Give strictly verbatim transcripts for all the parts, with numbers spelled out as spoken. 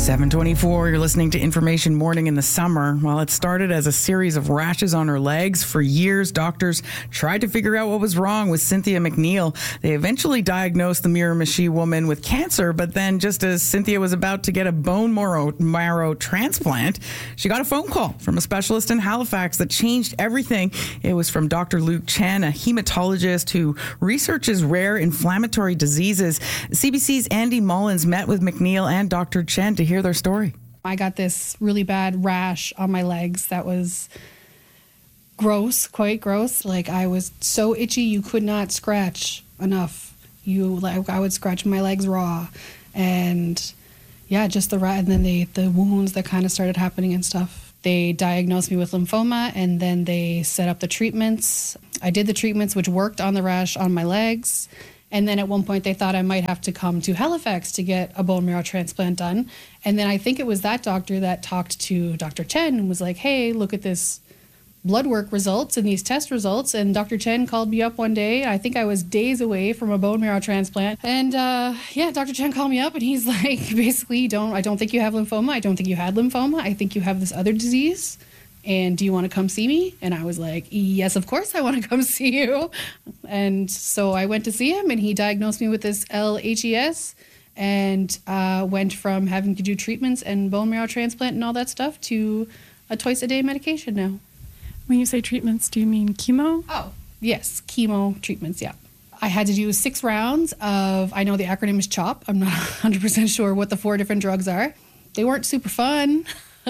seven twenty-four, you're listening to Information Morning in the Summer. Well, it started as a series of rashes on her legs. For years, doctors tried to figure out what was wrong with Cynthia McNeil. They eventually diagnosed the Miramichi woman with cancer, but then just as Cynthia was about to get a bone marrow, marrow transplant, she got a phone call from a specialist in Halifax that changed everything. It was from Doctor Luke Chen, a hematologist who researches rare inflammatory diseases. C B C's Andy Mullins met with McNeil and Doctor Chen to hear their story. I got this really bad rash on my legs that was gross, quite gross. Like, I was so itchy you could not scratch enough. You like I would scratch my legs raw, and yeah, just the and then they the wounds that kind of started happening and stuff. They diagnosed me with lymphoma, and then they set up the treatments. I did the treatments, which worked on the rash on my legs. And then at one point they thought I might have to come to Halifax to get a bone marrow transplant done. And then I think it was that doctor that talked to Doctor Chen and was like, hey, look at this blood work results and these test results. And Doctor Chen called me up one day. I think I was days away from a bone marrow transplant. And uh, yeah, Doctor Chen called me up and he's like, basically, don't I don't think you have lymphoma. I don't think you had lymphoma. I think you have this other disease. And do you want to come see me? And I was like, yes, of course I want to come see you. And so I went to see him, and he diagnosed me with this L H E S, and uh, went from having to do treatments and bone marrow transplant and all that stuff to a twice-a-day medication now. When you say treatments, do you mean chemo? Oh, yes, chemo treatments, yeah. I had to do six rounds of, I know the acronym is CHOP. I'm not one hundred percent sure what the four different drugs are. They weren't super fun.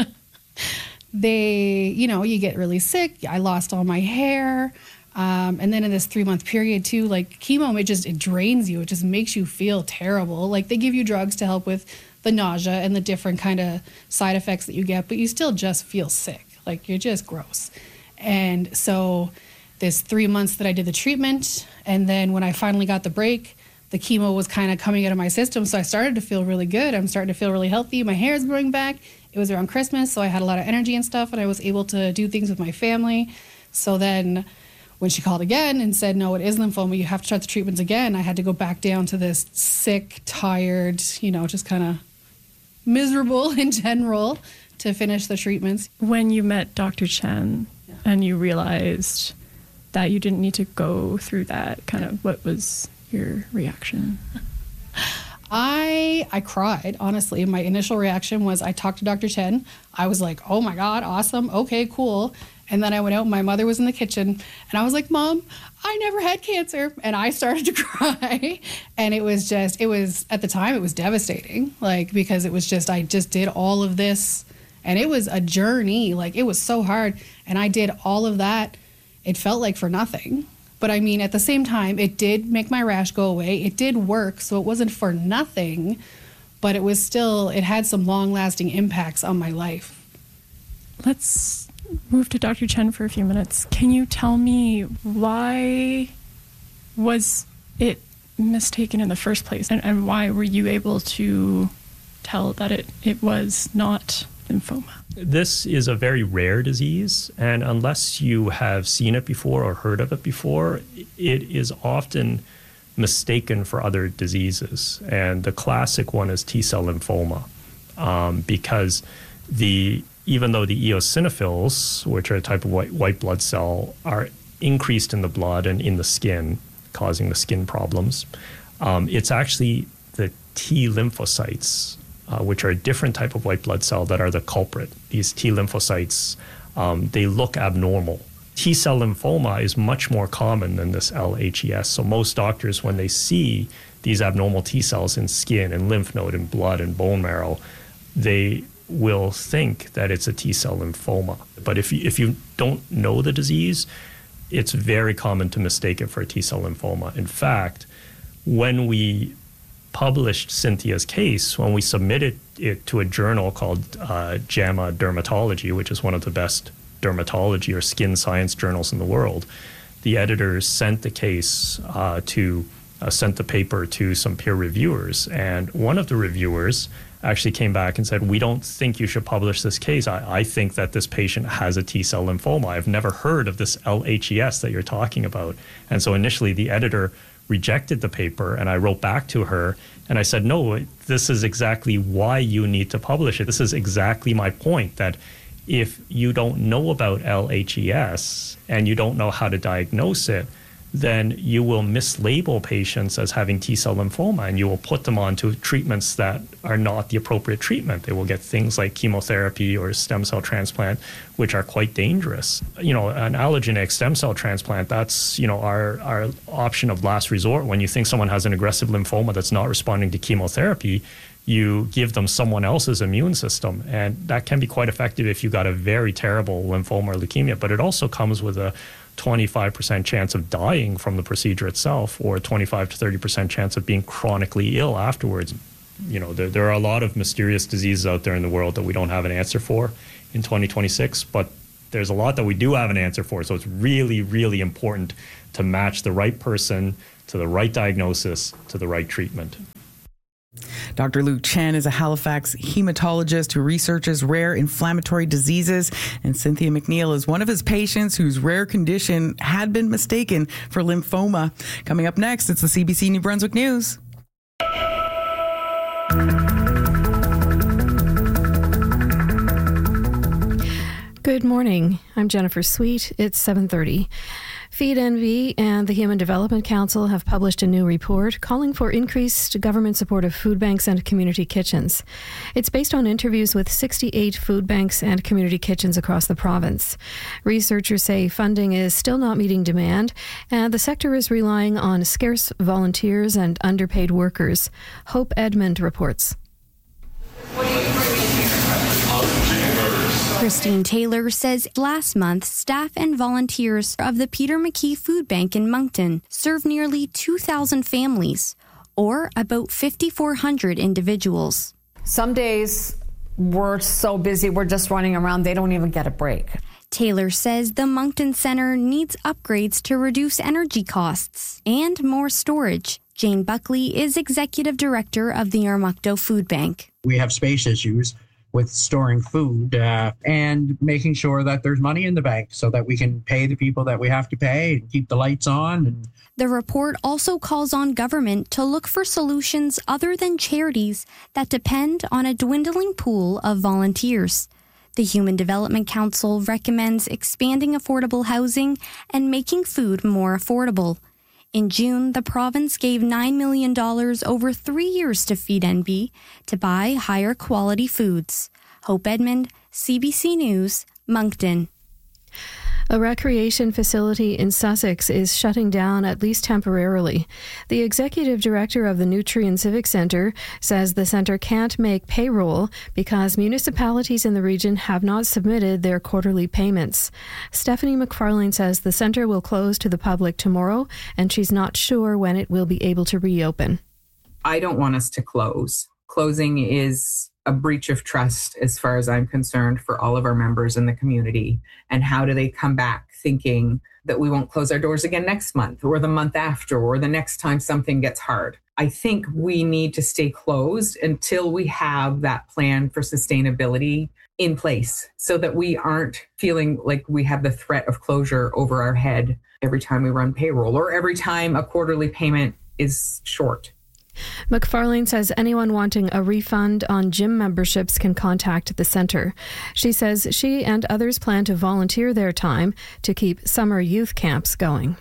They, you know, you get really sick. I lost all my hair. Um, and then in this three month period too, like chemo, it just, it drains you. It just makes you feel terrible. Like, they give you drugs to help with the nausea and the different kind of side effects that you get, but you still just feel sick. Like, you're just gross. And so this three months that I did the treatment, and then when I finally got the break, the chemo was kind of coming out of my system. So I started to feel really good. I'm starting to feel really healthy. My hair is growing back. It was around Christmas, so I had a lot of energy and stuff, and I was able to do things with my family. So then when she called again and said, no, it is lymphoma, you have to start the treatments again, I had to go back down to this sick, tired, you know, just kind of miserable in general to finish the treatments. When you met Doctor Chen yeah. and you realized that you didn't need to go through that, kind of what was your reaction? I I cried, honestly. My initial reaction was I talked to Doctor Chen. I was like, oh my God, awesome. Okay, cool. And then I went out, my mother was in the kitchen, and I was like, Mom, I never had cancer. And I started to cry. And it was just, it was, at the time, it was devastating. Like, because it was just, I just did all of this, and it was a journey. Like, it was so hard. And I did all of that. It felt like for nothing. But I mean, at the same time, it did make my rash go away. It did work, so it wasn't for nothing, but it was still, it had some long-lasting impacts on my life. Let's move to Doctor Chen for a few minutes. Can you tell me why was it mistaken in the first place, and, and why were you able to tell that it, it was not lymphoma? This is a very rare disease, and unless you have seen it before or heard of it before, it is often mistaken for other diseases. And the classic one is T-cell lymphoma, um, because the even though the eosinophils, which are a type of white, white blood cell, are increased in the blood and in the skin, causing the skin problems, um, it's actually the T lymphocytes, Uh, which are a different type of white blood cell, that are the culprit. These T lymphocytes, um, they look abnormal. T-cell lymphoma is much more common than this L H E S. So most doctors, when they see these abnormal T cells in skin and lymph node and blood and bone marrow, they will think that it's a T-cell lymphoma. But if you, if you don't know the disease, it's very common to mistake it for a T-cell lymphoma. In fact, when we published Cynthia's case, when we submitted it to a journal called uh, JAMA Dermatology, which is one of the best dermatology or skin science journals in the world, the editors sent the case uh, to, uh, sent the paper to some peer reviewers. And one of the reviewers actually came back and said, we don't think you should publish this case. I, I think that this patient has a T-cell lymphoma. I've never heard of this L H E S that you're talking about. And so initially the editor rejected the paper, and I wrote back to her and I said, no, this is exactly why you need to publish it. This is exactly my point, that if you don't know about L H E S and you don't know how to diagnose it, then you will mislabel patients as having T-cell lymphoma, and you will put them onto treatments that are not the appropriate treatment. They will get things like chemotherapy or stem cell transplant, which are quite dangerous. You know, an allogeneic stem cell transplant, that's, you know, our, our option of last resort. When you think someone has an aggressive lymphoma that's not responding to chemotherapy, you give them someone else's immune system, and that can be quite effective if you got a very terrible lymphoma or leukemia, but it also comes with a twenty-five percent chance of dying from the procedure itself, or a twenty-five to thirty percent chance of being chronically ill afterwards. You know, there, there are a lot of mysterious diseases out there in the world that we don't have an answer for in twenty twenty-six, but there's a lot that we do have an answer for. So it's really, really important to match the right person to the right diagnosis to the right treatment. Doctor Luke Chen is a Halifax hematologist who researches rare inflammatory diseases, and Cynthia McNeil is one of his patients whose rare condition had been mistaken for lymphoma. Coming up next, it's the C B C New Brunswick News. Good morning. I'm Jennifer Sweet. It's seven thirty. Feed Envy and the Human Development Council have published a new report calling for increased government support of food banks and community kitchens. It's based on interviews with sixty-eight food banks and community kitchens across the province. Researchers say funding is still not meeting demand, and the sector is relying on scarce volunteers and underpaid workers. Hope Edmond reports. Christine Taylor says last month, staff and volunteers of the Peter McKee Food Bank in Moncton served nearly two thousand families, or about five thousand four hundred individuals. Some days we're so busy, we're just running around, they don't even get a break. Taylor says the Moncton Centre needs upgrades to reduce energy costs and more storage. Jane Buckley is Executive Director of the Armuckdoe Food Bank. We have space issues with storing food uh, and making sure that there's money in the bank so that we can pay the people that we have to pay and keep the lights on. And the report also calls on government to look for solutions other than charities that depend on a dwindling pool of volunteers. The Human Development Council recommends expanding affordable housing and making food more affordable. In June, the province gave nine million dollars over three years to Feed N B to buy higher quality foods. Hope Edmond, C B C News, Moncton. A recreation facility in Sussex is shutting down, at least temporarily. The executive director of the Nutrien Civic Centre says the centre can't make payroll because municipalities in the region have not submitted their quarterly payments. Stephanie McFarlane says the centre will close to the public tomorrow, and she's not sure when it will be able to reopen. I don't want us to close. Closing is a breach of trust as far as I'm concerned for all of our members in the community. And how do they come back thinking that we won't close our doors again next month or the month after or the next time something gets hard? I think we need to stay closed until we have that plan for sustainability in place so that we aren't feeling like we have the threat of closure over our head every time we run payroll or every time a quarterly payment is short. McFarlane says anyone wanting a refund on gym memberships can contact the centre. She says she and others plan to volunteer their time to keep summer youth camps going.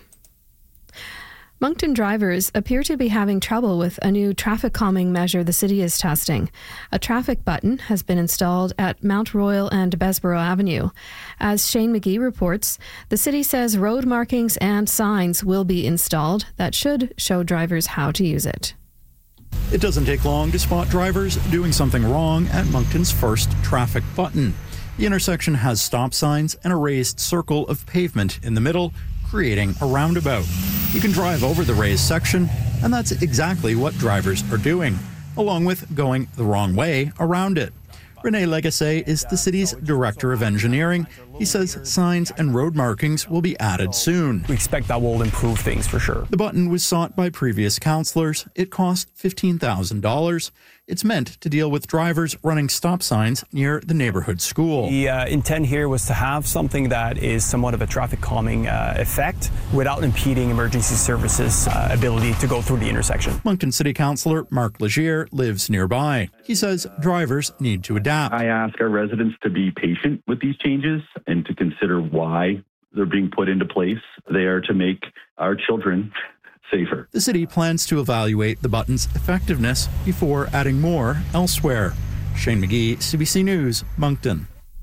Moncton drivers appear to be having trouble with a new traffic calming measure the city is testing. A traffic button has been installed at Mount Royal and Bessborough Avenue. As Shane McGee reports, the city says road markings and signs will be installed that should show drivers how to use it. It doesn't take long to spot drivers doing something wrong at Moncton's first traffic button. The intersection has stop signs and a raised circle of pavement in the middle, creating a roundabout. You can drive over the raised section, and that's exactly what drivers are doing, along with going the wrong way around it. Rene Legacy is the city's Director of Engineering. He says signs and road markings will be added soon. We expect that will improve things for sure. The button was sought by previous councillors. It cost fifteen thousand dollars. It's meant to deal with drivers running stop signs near the neighborhood school. The uh, intent here was to have something that is somewhat of a traffic calming uh, effect without impeding emergency services' uh, ability to go through the intersection. Moncton City Councillor Mark Legier lives nearby. He says drivers need to adapt. I ask our residents to be patient with these changes and to consider why they're being put into place. They are to make our children safer. The city plans to evaluate the button's effectiveness before adding more elsewhere. Shane McGee, C B C News, Moncton.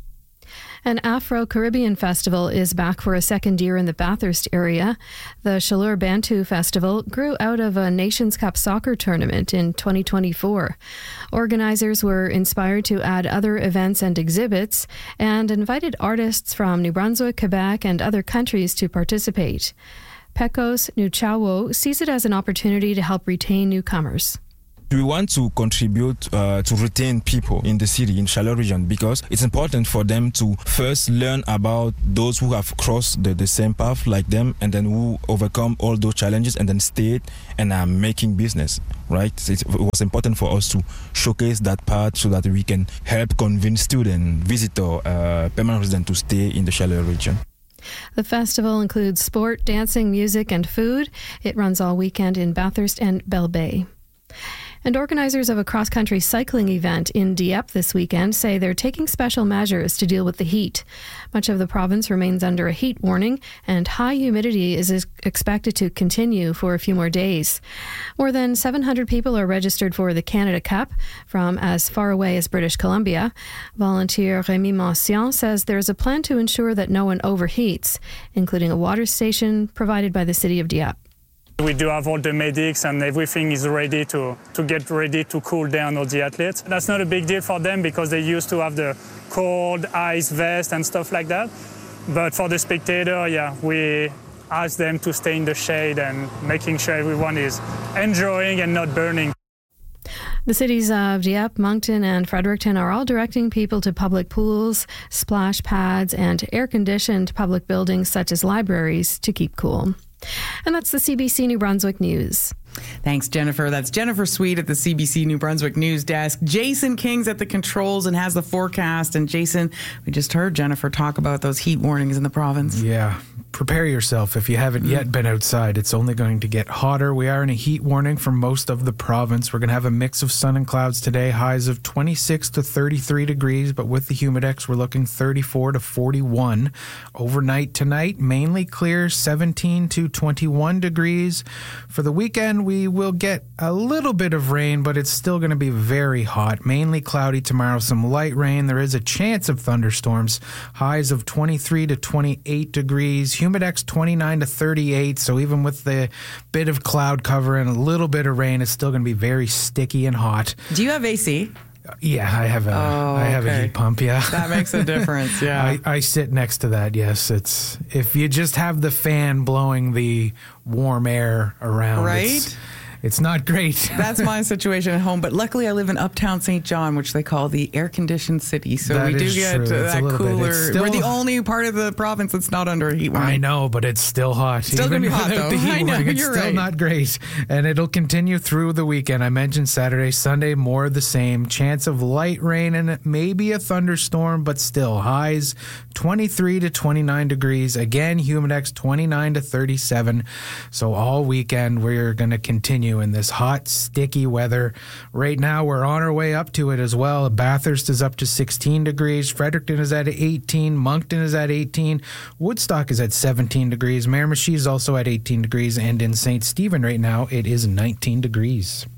An Afro-Caribbean festival is back for a second year in the Bathurst area. The Chaleur Bantu Festival grew out of a Nations Cup soccer tournament in twenty twenty-four. Organizers were inspired to add other events and exhibits and invited artists from New Brunswick, Quebec, and other countries to participate. Pecos Nuchawo sees it as an opportunity to help retain newcomers. We want to contribute uh, to retain people in the city, in Chaleur region, because it's important for them to first learn about those who have crossed the, the same path like them and then who overcome all those challenges and then stayed and are making business, right? So it was important for us to showcase that part so that we can help convince students, visitors, uh, permanent residents to stay in the Chaleur region. The festival includes sport, dancing, music, and food. It runs all weekend in Bathurst and Belle Bay. And organizers of a cross-country cycling event in Dieppe this weekend say they're taking special measures to deal with the heat. Much of the province remains under a heat warning, and high humidity is expected to continue for a few more days. More than seven hundred people are registered for the Canada Cup from as far away as British Columbia. Volunteer Rémi Mention says there's a plan to ensure that no one overheats, including a water station provided by the city of Dieppe. We do have all the medics and everything is ready to, to get ready to cool down all the athletes. That's not a big deal for them because they used to have the cold ice vest and stuff like that. But for the spectator, yeah, we ask them to stay in the shade and making sure everyone is enjoying and not burning. The cities of Dieppe, Moncton, and Fredericton are all directing people to public pools, splash pads, and air-conditioned public buildings such as libraries to keep cool. And that's the C B C New Brunswick News. Thanks, Jennifer. That's Jennifer Sweet at the C B C New Brunswick News Desk. Jason King's at the controls and has the forecast. And Jason, we just heard Jennifer talk about those heat warnings in the province. Yeah. Prepare yourself if you haven't mm. yet been outside. It's only going to get hotter. We are in a heat warning for most of the province. We're going to have a mix of sun and clouds today, highs of twenty-six to thirty-three degrees, but with the humidex, we're looking thirty-four to forty-one. Overnight tonight, mainly clear, seventeen to twenty-one degrees. For the weekend, we will get a little bit of rain, but it's still going to be very hot. Mainly cloudy tomorrow, some light rain. There is a chance of thunderstorms. Highs of twenty-three to twenty-eight degrees. Humidex twenty-nine to thirty-eight, so even with the bit of cloud cover and a little bit of rain, it's still going to be very sticky and hot. Do you have A C? Yeah, I have a oh, I have okay. a heat pump. Yeah, that makes a difference. Yeah, I, I sit next to that. Yes, it's if you just have the fan blowing the warm air around, right? It's, It's not great. That's my situation at home, but luckily I live in Uptown Saint John, which they call the air-conditioned city. So that we do is get true. that cooler. Still, we're the only part of the province that's not under a heat warning. I know, but it's still hot. Still going to be hot, though. The heat I know, warning, it's you're still right. not great. And it'll continue through the weekend. I mentioned Saturday, Sunday, more of the same. Chance of light rain and maybe a thunderstorm, but still highs twenty-three to twenty-nine degrees. Again, humidex twenty-nine to thirty-seven. So all weekend, we're going to continue in this hot, sticky weather. Right now, we're on our way up to it as well. Bathurst is up to sixteen degrees. Fredericton is at eighteen. Moncton is at eighteen. Woodstock is at seventeen degrees. Miramichi is also at eighteen degrees. And in Saint Stephen right now, it is nineteen degrees.